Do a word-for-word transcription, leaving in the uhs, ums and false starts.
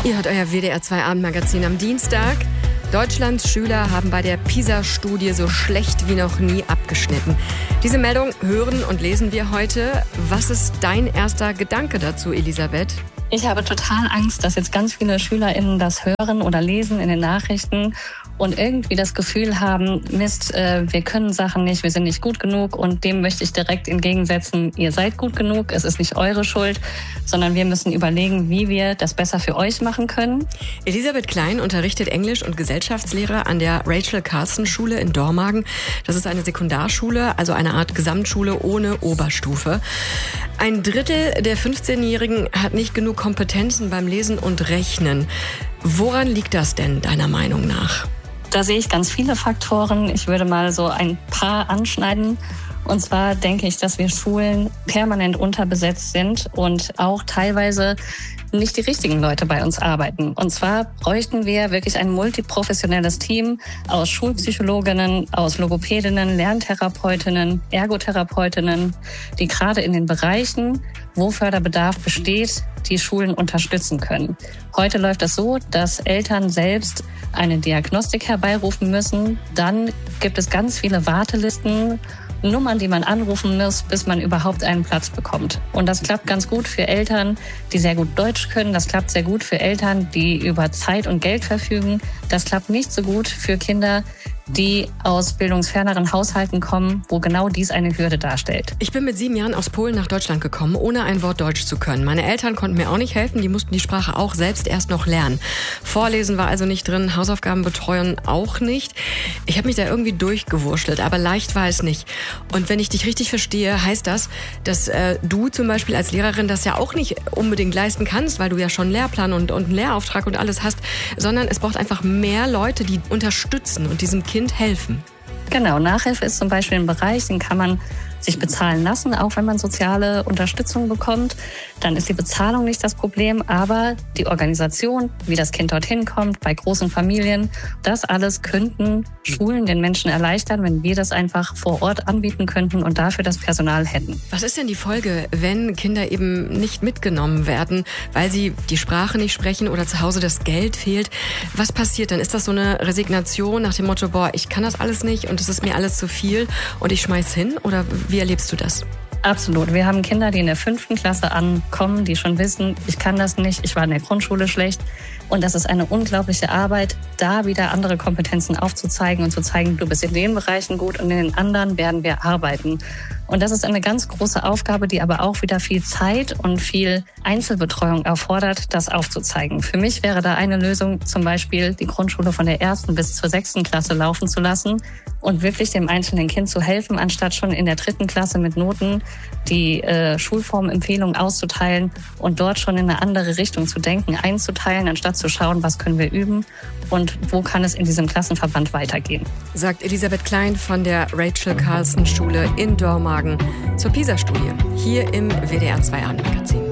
Ihr hört euer W D R zwei Abendmagazin am Dienstag. Deutschlands Schüler haben bei der PISA-Studie so schlecht wie noch nie abgeschnitten. Diese Meldung hören und lesen wir heute. Was ist dein erster Gedanke dazu, Elisabeth? Ich habe total Angst, dass jetzt ganz viele SchülerInnen das hören oder lesen in den Nachrichten und irgendwie das Gefühl haben, Mist, äh, wir können Sachen nicht, wir sind nicht gut genug, und dem möchte ich direkt entgegensetzen, ihr seid gut genug, es ist nicht eure Schuld, sondern wir müssen überlegen, wie wir das besser für euch machen können. Elisabeth Klein unterrichtet Englisch und Gesellschaftslehre an der Rachel Carson Schule in Dormagen. Das ist eine Sekundarschule, also eine Art Gesamtschule ohne Oberstufe. Ein Drittel der fünfzehnjährigen hat nicht genug Kompetenzen beim Lesen und Rechnen. Woran liegt das denn, deiner Meinung nach? Da sehe ich ganz viele Faktoren. Ich würde mal so ein paar anschneiden. Und zwar denke ich, dass wir Schulen permanent unterbesetzt sind und auch teilweise nicht die richtigen Leute bei uns arbeiten. Und zwar bräuchten wir wirklich ein multiprofessionelles Team aus Schulpsychologinnen, aus Logopädinnen, Lerntherapeutinnen, Ergotherapeutinnen, die gerade in den Bereichen, wo Förderbedarf besteht, die Schulen unterstützen können. Heute läuft es so, dass Eltern selbst eine Diagnostik herbeirufen müssen. Dann gibt es ganz viele Wartelisten, Nummern, die man anrufen muss, bis man überhaupt einen Platz bekommt. Und das klappt ganz gut für Eltern, die sehr gut Deutsch können. Das klappt sehr gut für Eltern, die über Zeit und Geld verfügen. Das klappt nicht so gut für Kinder, die aus bildungsferneren Haushalten kommen, wo genau dies eine Hürde darstellt. Ich bin mit sieben Jahren aus Polen nach Deutschland gekommen, ohne ein Wort Deutsch zu können. Meine Eltern konnten mir auch nicht helfen, die mussten die Sprache auch selbst erst noch lernen. Vorlesen war also nicht drin, Hausaufgaben betreuen auch nicht. Ich habe mich da irgendwie durchgewurschtelt, aber leicht war es nicht. Und wenn ich dich richtig verstehe, heißt das, dass äh, du zum Beispiel als Lehrerin das ja auch nicht unbedingt leisten kannst, weil du ja schon einen Lehrplan und, und einen Lehrauftrag und alles hast, sondern es braucht einfach mehr Leute, die unterstützen und diesem Kind helfen. Genau, Nachhilfe ist zum Beispiel ein Bereich, den kann man sich bezahlen lassen, auch wenn man soziale Unterstützung bekommt. Dann ist die Bezahlung nicht das Problem, aber die Organisation, wie das Kind dorthin kommt, bei großen Familien, das alles könnten Schulen den Menschen erleichtern, wenn wir das einfach vor Ort anbieten könnten und dafür das Personal hätten. Was ist denn die Folge, wenn Kinder eben nicht mitgenommen werden, weil sie die Sprache nicht sprechen oder zu Hause das Geld fehlt? Was passiert dann? Ist das so eine Resignation nach dem Motto, boah, ich kann das alles nicht und es ist mir alles zu viel und ich schmeiß hin? Oder wie erlebst du das? Absolut. Wir haben Kinder, die in der fünften Klasse ankommen, die schon wissen, ich kann das nicht, ich war in der Grundschule schlecht. Und das ist eine unglaubliche Arbeit, da wieder andere Kompetenzen aufzuzeigen und zu zeigen, du bist in den Bereichen gut und in den anderen werden wir arbeiten. Und das ist eine ganz große Aufgabe, die aber auch wieder viel Zeit und viel Einzelbetreuung erfordert, das aufzuzeigen. Für mich wäre da eine Lösung, zum Beispiel die Grundschule von der ersten bis zur sechsten Klasse laufen zu lassen und wirklich dem einzelnen Kind zu helfen, anstatt schon in der dritten Klasse mit Noten die äh, Schulformempfehlungen auszuteilen und dort schon in eine andere Richtung zu denken, einzuteilen, anstatt zu schauen, was können wir üben und wo kann es in diesem Klassenverband weitergehen. Sagt Elisabeth Klein von der Rachel Carson Schule in Dormagen zur PISA-Studie hier im W D R zwei Abendmagazin.